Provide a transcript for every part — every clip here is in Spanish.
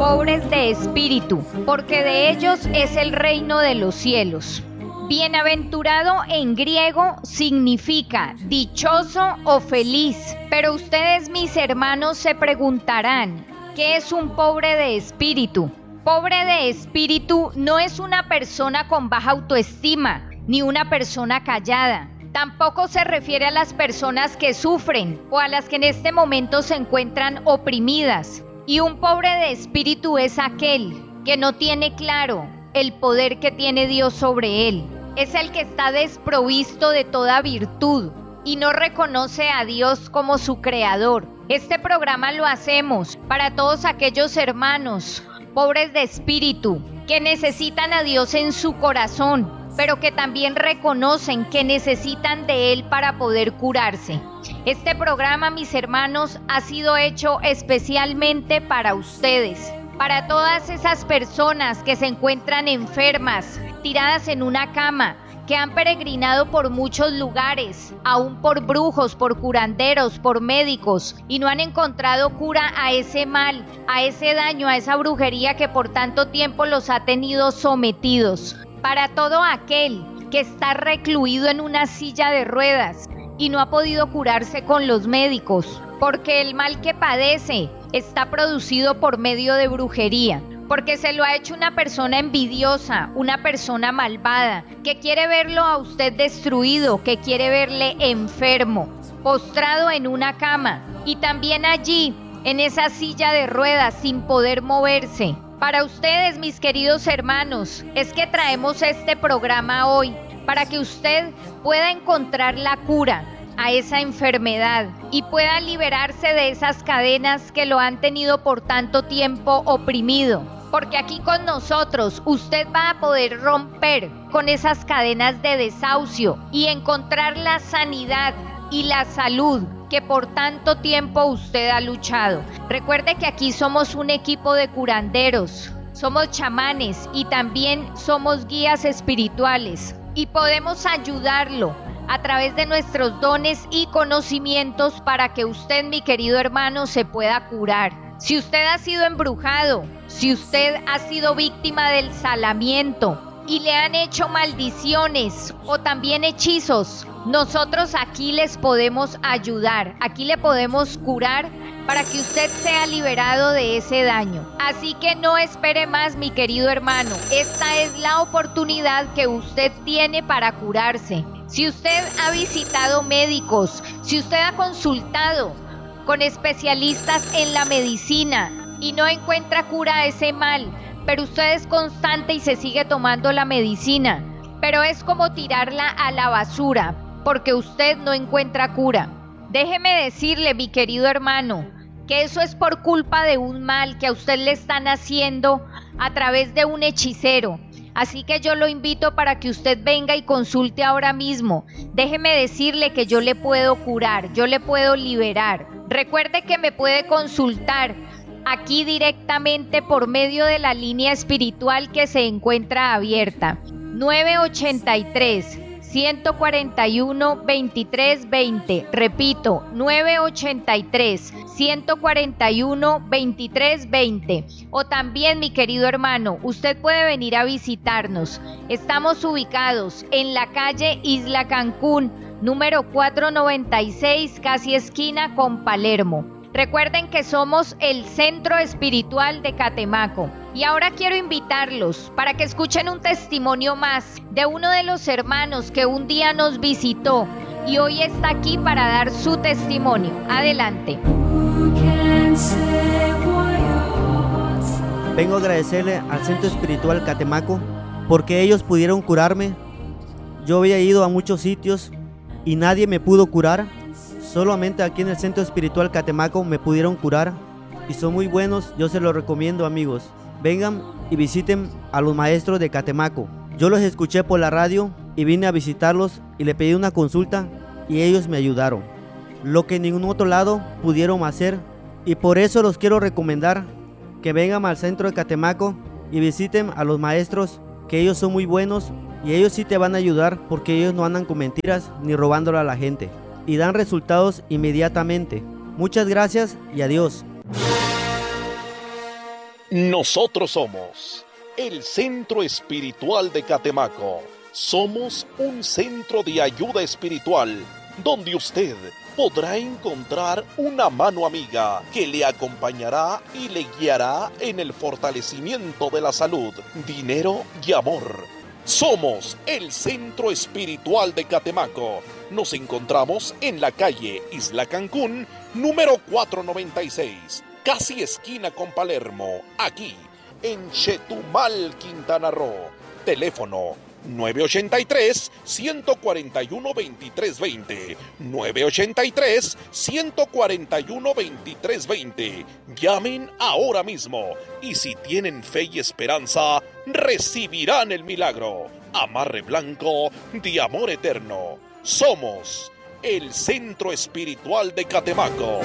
pobres de espíritu, porque de ellos es el reino de los cielos. Bienaventurado en griego significa dichoso o feliz, pero ustedes, mis hermanos, se preguntarán, ¿qué es un pobre de espíritu? Pobre de espíritu no es una persona con baja autoestima, ni una persona callada. Tampoco se refiere a las personas que sufren o a las que en este momento se encuentran oprimidas. Y un pobre de espíritu es aquel que no tiene claro el poder que tiene Dios sobre él. Es el que está desprovisto de toda virtud y no reconoce a Dios como su creador. Este programa lo hacemos para todos aquellos hermanos pobres de espíritu que necesitan a Dios en su corazón, pero que también reconocen que necesitan de Él para poder curarse. Este programa, mis hermanos, ha sido hecho especialmente para ustedes, para todas esas personas que se encuentran enfermas, tiradas en una cama, que han peregrinado por muchos lugares, aún por brujos, por curanderos, por médicos, y no han encontrado cura a ese mal, a ese daño, a esa brujería que por tanto tiempo los ha tenido sometidos. Para todo aquel que está recluido en una silla de ruedas y no ha podido curarse con los médicos, porque el mal que padece está producido por medio de brujería, porque se lo ha hecho una persona envidiosa, una persona malvada, que quiere verlo a usted destruido, que quiere verle enfermo, postrado en una cama y también allí, en esa silla de ruedas, sin poder moverse. Para ustedes, mis queridos hermanos, es que traemos este programa hoy, para que usted pueda encontrar la cura a esa enfermedad y pueda liberarse de esas cadenas que lo han tenido por tanto tiempo oprimido. Porque aquí con nosotros usted va a poder romper con esas cadenas de desahucio y encontrar la sanidad y la salud que por tanto tiempo usted ha luchado. Recuerde que aquí somos un equipo de curanderos, somos chamanes y también somos guías espirituales y podemos ayudarlo a través de nuestros dones y conocimientos para que usted, mi querido hermano, se pueda curar. Si usted ha sido embrujado, si usted ha sido víctima del salamiento y le han hecho maldiciones o también hechizos, nosotros aquí les podemos ayudar, aquí le podemos curar para que usted sea liberado de ese daño. Así que no espere más, mi querido hermano, esta es la oportunidad que usted tiene para curarse. Si usted ha visitado médicos, si usted ha consultado con especialistas en la medicina y no encuentra cura a ese mal, pero usted es constante y se sigue tomando la medicina, pero es como tirarla a la basura porque usted no encuentra cura. Déjeme decirle, mi querido hermano, que eso es por culpa de un mal que a usted le están haciendo a través de un hechicero. Así que yo lo invito para que usted venga y consulte ahora mismo. Déjeme decirle que yo le puedo curar, yo le puedo liberar. Recuerde que me puede consultar aquí directamente por medio de la línea espiritual que se encuentra abierta. 983-141-2320. Repito, 983-141-2320. O también, mi querido hermano, usted puede venir a visitarnos. Estamos ubicados en la calle Isla Cancún, número 496, casi esquina con Palermo. Recuerden que somos el Centro Espiritual de Catemaco. Y ahora quiero invitarlos para que escuchen un testimonio más de uno de los hermanos que un día nos visitó y hoy está aquí para dar su testimonio. Adelante. Vengo a agradecerle al Centro Espiritual Catemaco porque ellos pudieron curarme. Yo había ido a muchos sitios y nadie me pudo curar. Solamente aquí en el Centro Espiritual Catemaco me pudieron curar y son muy buenos. Yo se los recomiendo, amigos. Vengan y visiten a los maestros de Catemaco. Yo los escuché por la radio y vine a visitarlos y le pedí una consulta y ellos me ayudaron. Lo que en ningún otro lado pudieron hacer, y por eso los quiero recomendar que vengan al centro de Catemaco y visiten a los maestros, que ellos son muy buenos y ellos sí te van a ayudar porque ellos no andan con mentiras ni robándole a la gente y dan resultados inmediatamente. Muchas gracias y adiós. Nosotros somos el Centro Espiritual de Catemaco. Somos un centro de ayuda espiritual donde usted podrá encontrar una mano amiga que le acompañará y le guiará en el fortalecimiento de la salud, dinero y amor. Somos el Centro Espiritual de Catemaco. Nos encontramos en la calle Isla Cancún, número 496, casi esquina con Palermo, aquí en Chetumal, Quintana Roo. Teléfono 983-141-2320. 983-141-2320. Llamen ahora mismo y si tienen fe y esperanza, recibirán el milagro. Amarre blanco de amor eterno. Somos el Centro Espiritual de Catemaco.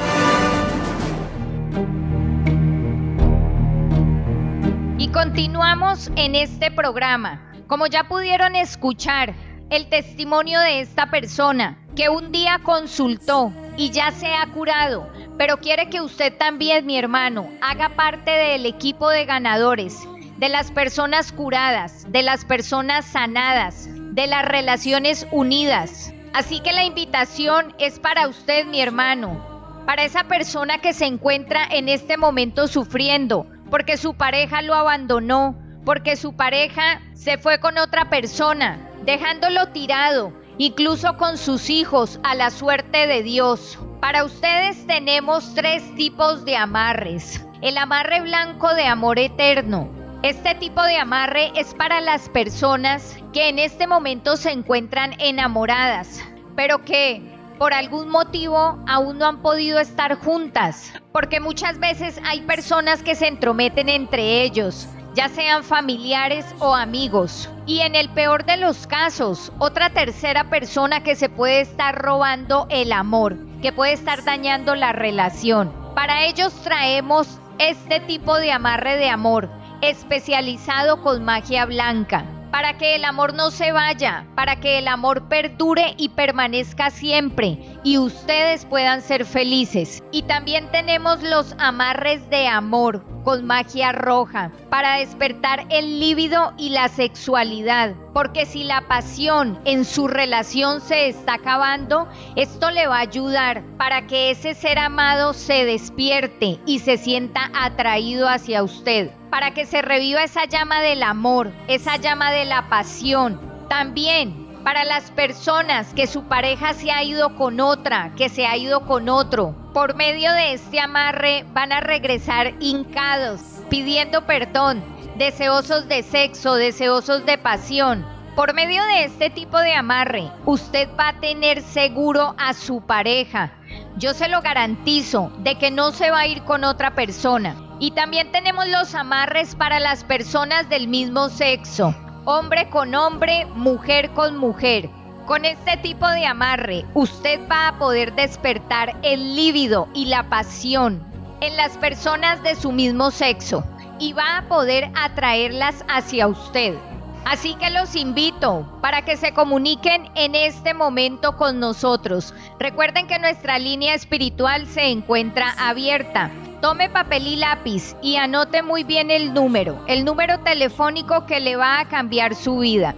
Y continuamos en este programa. Como ya pudieron escuchar el testimonio de esta persona que un día consultó y ya se ha curado, pero quiere que usted también, mi hermano, haga parte del equipo de ganadores, de las personas curadas, de las personas sanadas, de las relaciones unidas. Así que la invitación es para usted, mi hermano, para esa persona que se encuentra en este momento sufriendo, porque su pareja lo abandonó, porque su pareja se fue con otra persona, dejándolo tirado, incluso con sus hijos, a la suerte de Dios. Para ustedes tenemos 3 tipos de amarres. El amarre blanco de amor eterno. Este tipo de amarre es para las personas que en este momento se encuentran enamoradas, pero que por algún motivo aún no han podido estar juntas, porque muchas veces hay personas que se entrometen entre ellos, ya sean familiares o amigos, y en el peor de los casos, otra tercera persona que se puede estar robando el amor, que puede estar dañando la relación. Para ellos traemos este tipo de amarre de amor, especializado con magia blanca, para que el amor no se vaya, para que el amor perdure y permanezca siempre y ustedes puedan ser felices. Y también tenemos los amarres de amor con magia roja para despertar el líbido y la sexualidad, porque si la pasión en su relación se está acabando, esto le va a ayudar para que ese ser amado se despierte y se sienta atraído hacia usted, para que se reviva esa llama del amor, esa llama de la pasión. También para las personas que su pareja se ha ido con otra, que se ha ido con otro, por medio de este amarre van a regresar hincados, pidiendo perdón, deseosos de sexo, deseosos de pasión. Por medio de este tipo de amarre, usted va a tener seguro a su pareja. Yo se lo garantizo de que no se va a ir con otra persona. Y también tenemos los amarres para las personas del mismo sexo, hombre con hombre, mujer con mujer. Con este tipo de amarre, usted va a poder despertar el líbido y la pasión en las personas de su mismo sexo y va a poder atraerlas hacia usted. Así que los invito para que se comuniquen en este momento con nosotros. Recuerden que nuestra línea espiritual se encuentra abierta. Tome papel y lápiz y anote muy bien el número telefónico que le va a cambiar su vida.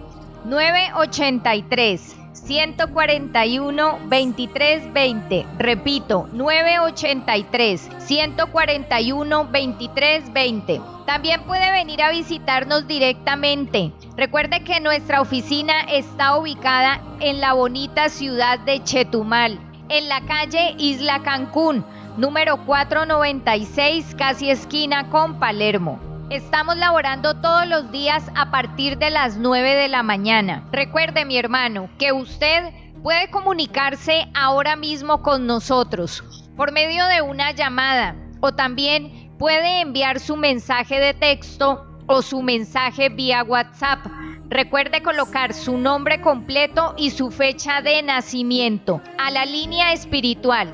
983-141-2320. Repito, 983-141-2320. También puede venir a visitarnos directamente. Recuerde que nuestra oficina está ubicada en la bonita ciudad de Chetumal, en la calle Isla Cancún, número 496, casi esquina con Palermo. Estamos laborando todos los días a partir de las 9 de la mañana. Recuerde, mi hermano, que usted puede comunicarse ahora mismo con nosotros por medio de una llamada o también puede enviar su mensaje de texto o su mensaje vía WhatsApp. Recuerde colocar su nombre completo y su fecha de nacimiento a la línea espiritual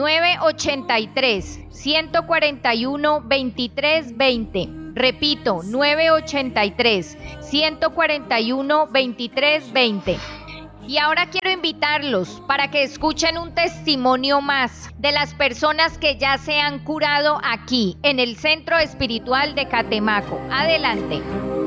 983-141-2320. Repito, 983-141-2320. Y ahora quiero invitarlos para que escuchen un testimonio más de las personas que ya se han curado aquí, en el Centro Espiritual de Catemaco. Adelante.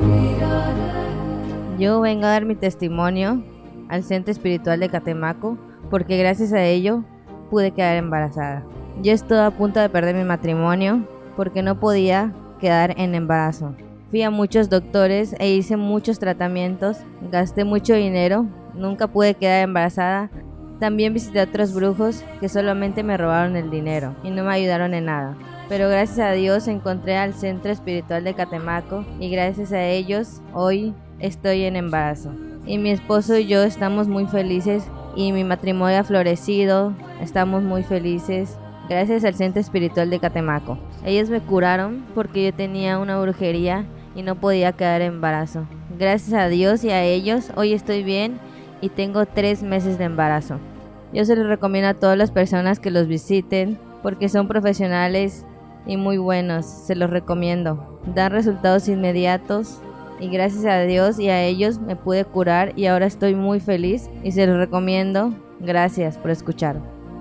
Yo vengo a dar mi testimonio al Centro Espiritual de Catemaco porque gracias a ello pude quedar embarazada. Yo estuve a punto de perder mi matrimonio porque no podía quedar en embarazo. Fui a muchos doctores e hice muchos tratamientos, gasté mucho dinero, nunca pude quedar embarazada. También visité a otros brujos que solamente me robaron el dinero y no me ayudaron en nada. Pero gracias a Dios encontré al Centro Espiritual de Catemaco y gracias a ellos hoy estoy en embarazo. Y mi esposo y yo estamos muy felices y mi matrimonio ha florecido, estamos muy felices. Gracias al Centro Espiritual de Catemaco. Ellos me curaron porque yo tenía una brujería y no podía quedar en embarazo. Gracias a Dios y a ellos, hoy estoy bien y tengo 3 meses de embarazo. Yo se los recomiendo a todas las personas que los visiten porque son profesionales y muy buenos. Se los recomiendo. Dan resultados inmediatos y gracias a Dios y a ellos me pude curar y ahora estoy muy feliz y se los recomiendo. Gracias por escuchar.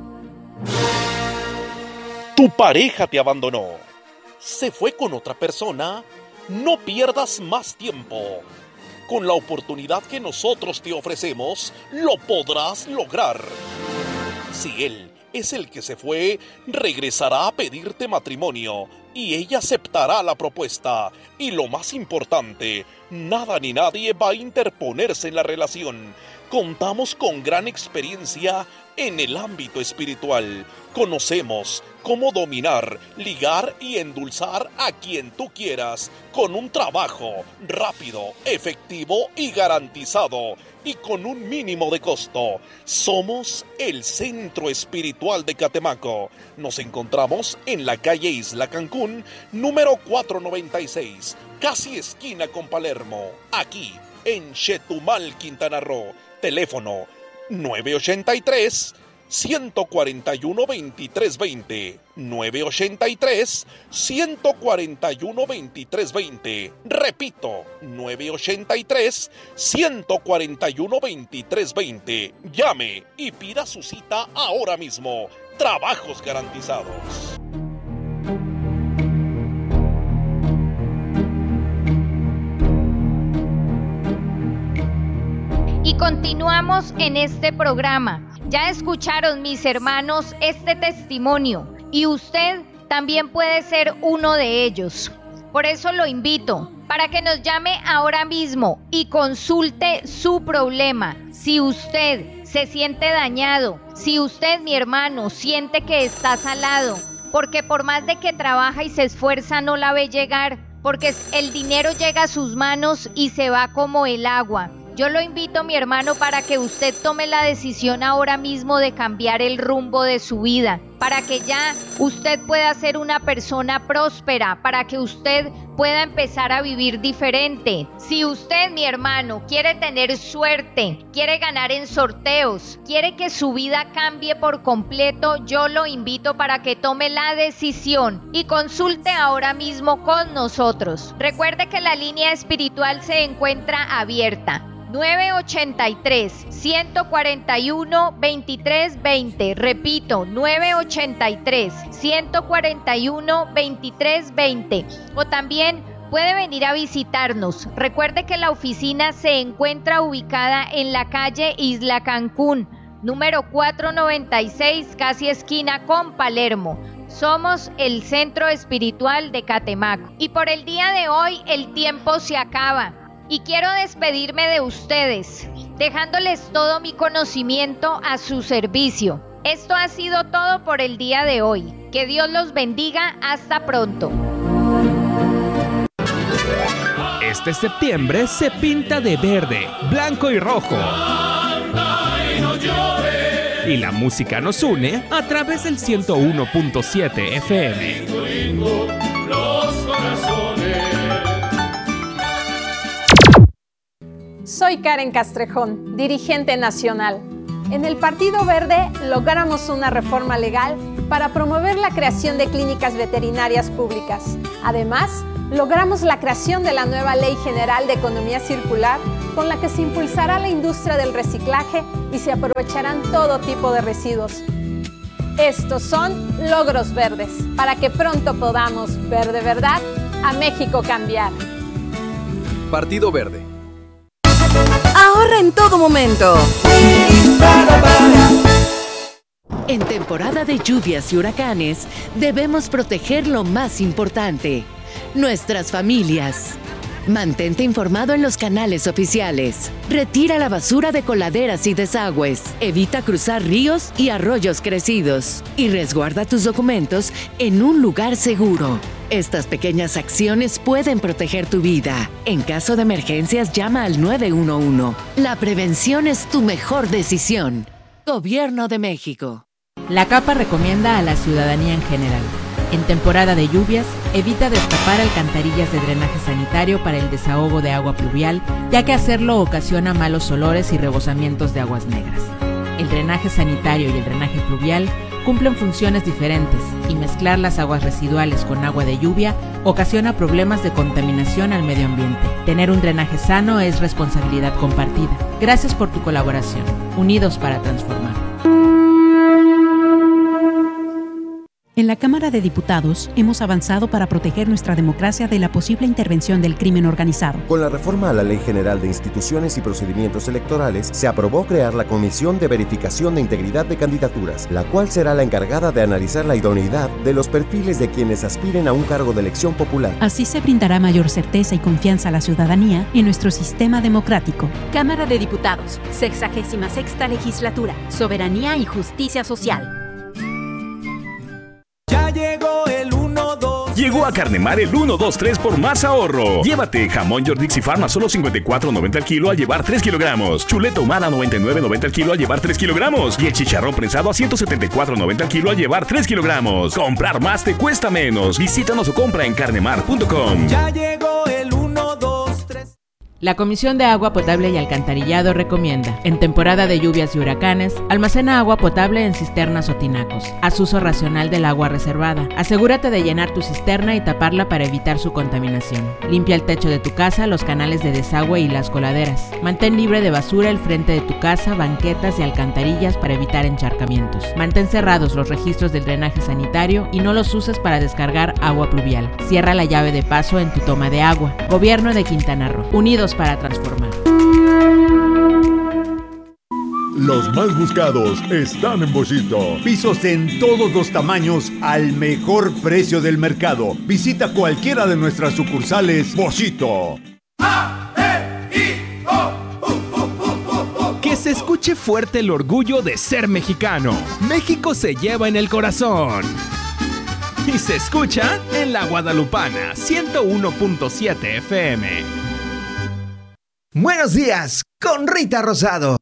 Tu pareja te abandonó, se fue con otra persona. No pierdas más tiempo. Con la oportunidad que nosotros te ofrecemos, lo podrás lograr. Si él es el que se fue, regresará a pedirte matrimonio y ella aceptará la propuesta. Y lo más importante, nada ni nadie va a interponerse en la relación. Contamos con gran experiencia en el ámbito espiritual. Conocemos cómo dominar, ligar y endulzar a quien tú quieras con un trabajo rápido, efectivo y garantizado y con un mínimo de costo. Somos el Centro Espiritual de Catemaco. Nos encontramos en la calle Isla Cancún, número 496, casi esquina con Palermo, aquí en Chetumal, Quintana Roo. Teléfono 983-141-2320. 983-141-2320. Repito, 983-141-2320. Llame y pida su cita ahora mismo. Trabajos garantizados. Y continuamos en este programa. Ya escucharon, mis hermanos, este testimonio y usted también puede ser uno de ellos. Por eso lo invito para que nos llame ahora mismo y consulte su problema. Si usted se siente dañado, si usted, mi hermano, siente que está salado, porque por más de que trabaja y se esfuerza no la ve llegar, porque el dinero llega a sus manos y se va como el agua. Yo lo invito, mi hermano, para que usted tome la decisión ahora mismo de cambiar el rumbo de su vida, para que ya usted pueda ser una persona próspera, para que usted pueda empezar a vivir diferente. Si usted, mi hermano, quiere tener suerte, quiere ganar en sorteos, quiere que su vida cambie por completo, yo lo invito para que tome la decisión y consulte ahora mismo con nosotros. Recuerde que la línea espiritual se encuentra abierta. 983-141-2320. Repito, 983-141-2320. O también puede venir a visitarnos. Recuerde que la oficina se encuentra ubicada en la calle Isla Cancún, número 496, casi esquina con Palermo. Somos el Centro Espiritual de Catemaco. Y por el día de hoy el tiempo se acaba. Y quiero despedirme de ustedes, dejándoles todo mi conocimiento a su servicio. Esto ha sido todo por el día de hoy. Que Dios los bendiga. Hasta pronto. Este septiembre se pinta de verde, blanco y rojo. Y la música nos une a través del 101.7 FM. Soy Karen Castrejón, dirigente nacional. En el Partido Verde logramos una reforma legal para promover la creación de clínicas veterinarias públicas. Además, logramos la creación de la nueva Ley General de Economía Circular, con la que se impulsará la industria del reciclaje y se aprovecharán todo tipo de residuos. Estos son logros verdes, para que pronto podamos ver de verdad a México cambiar. Partido Verde. Ahorra en todo momento. En temporada de lluvias y huracanes, debemos proteger lo más importante, nuestras familias. Mantente informado en los canales oficiales. Retira la basura de coladeras y desagües. Evita cruzar ríos y arroyos crecidos. Y resguarda tus documentos en un lugar seguro. Estas pequeñas acciones pueden proteger tu vida. En caso de emergencias, llama al 911. La prevención es tu mejor decisión. Gobierno de México. La CAPA recomienda a la ciudadanía en general: en temporada de lluvias, evita destapar alcantarillas de drenaje sanitario para el desahogo de agua pluvial, ya que hacerlo ocasiona malos olores y rebosamientos de aguas negras. El drenaje sanitario y el drenaje pluvial cumplen funciones diferentes, y mezclar las aguas residuales con agua de lluvia ocasiona problemas de contaminación al medio ambiente. Tener un drenaje sano es responsabilidad compartida. Gracias por tu colaboración. Unidos para transformar. En la Cámara de Diputados hemos avanzado para proteger nuestra democracia de la posible intervención del crimen organizado. Con la reforma a la Ley General de Instituciones y Procedimientos Electorales, se aprobó crear la Comisión de Verificación de Integridad de Candidaturas, la cual será la encargada de analizar la idoneidad de los perfiles de quienes aspiren a un cargo de elección popular. Así se brindará mayor certeza y confianza a la ciudadanía en nuestro sistema democrático. Cámara de Diputados, 66ª Legislatura, Soberanía y Justicia Social. Llegó a Carnemar el 1-2-3 por más ahorro. Llévate jamón York Dixie Farm a solo $54.90 al kilo al llevar 3 kilogramos. Chuleta humana $99.90 al kilo al llevar 3 kilogramos. Y el chicharrón prensado a $174.90 al kilo al llevar 3 kilogramos. Comprar más te cuesta menos. Visítanos o compra en carnemar.com. Ya llegó el 1-2-3. La Comisión de Agua Potable y Alcantarillado recomienda: en temporada de lluvias y huracanes, almacena agua potable en cisternas o tinacos. Haz uso racional del agua reservada. Asegúrate de llenar tu cisterna y taparla para evitar su contaminación. Limpia el techo de tu casa, los canales de desagüe y las coladeras. Mantén libre de basura el frente de tu casa, banquetas y alcantarillas para evitar encharcamientos. Mantén cerrados los registros del drenaje sanitario y no los uses para descargar agua pluvial. Cierra la llave de paso en tu toma de agua. Gobierno de Quintana Roo. Unidos para transformar. Los más buscados están en Boschito. Pisos en todos los tamaños al mejor precio del mercado. Visita cualquiera de nuestras sucursales Boschito. Que se escuche fuerte el orgullo de ser mexicano. México se lleva en el corazón. Y se escucha en La Guadalupana, 101.7 FM. Buenos días, con Rita Rosado.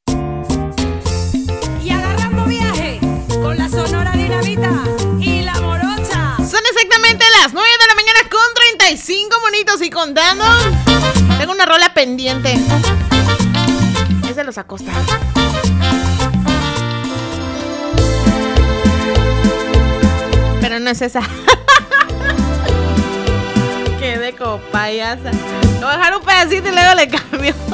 Y agarrando viaje con la Sonora Dinamita y la Morocha. Son exactamente las 9 de la mañana con 35 monitos y contando. Tengo una rola pendiente. Es de Los Acosta. Pero no es esa. Quedé como payasa. Le voy a dejar un pedacito y luego le cambio.